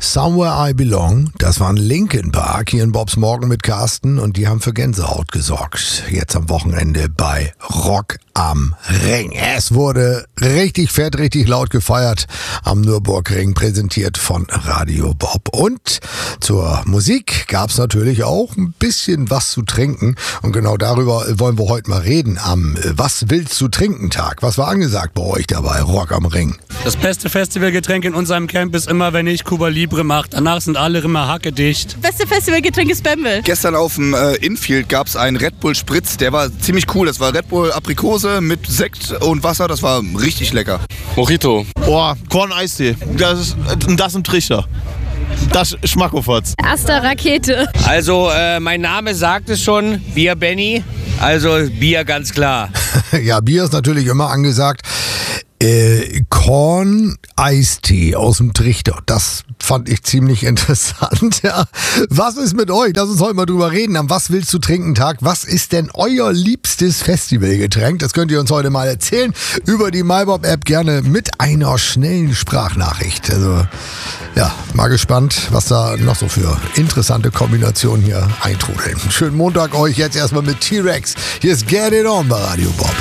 Somewhere I Belong, das waren Linkin Park hier in Bobs Morgen mit Carsten und die haben für Gänsehaut gesorgt. Jetzt am Wochenende bei Rock am Ring. Es wurde richtig fett, richtig laut gefeiert am Nürburgring, präsentiert von Radio Bob. Und zur Musik gab's natürlich auch ein bisschen was zu trinken und genau darüber wollen wir heute mal reden am Was willst du trinken Tag. Was war angesagt bei euch dabei, Rock am Ring? Das beste Festivalgetränk in unserem Camp ist immer, wenn ich Cuba Libre mache. Danach sind alle immer hackedicht. Beste Festivalgetränk ist Bamble. Gestern auf dem Infield gab es einen Red Bull Spritz, der war ziemlich cool. Das war Red Bull Aprikose mit Sekt und Wasser, das war richtig lecker. Mojito. Boah, Korn-Eistee. Das im Trichter. Das Schmackofotz. Erste Rakete. Also, mein Name sagt es schon, Bier Benny. Also Bier ganz klar. Ja, Bier ist natürlich immer angesagt. Korn-Eistee aus dem Trichter. Das fand ich ziemlich interessant. Ja. Was ist mit euch? Lass uns heute mal drüber reden. Am Was willst du trinken Tag? Was ist denn euer liebstes Festivalgetränk? Das könnt ihr uns heute mal erzählen. Über die MyBob-App gerne mit einer schnellen Sprachnachricht. Also, ja, mal gespannt, was da noch so für interessante Kombinationen hier eintrudeln. Schönen Montag euch jetzt erstmal mit T-Rex. Hier ist Get It On bei Radio Bob.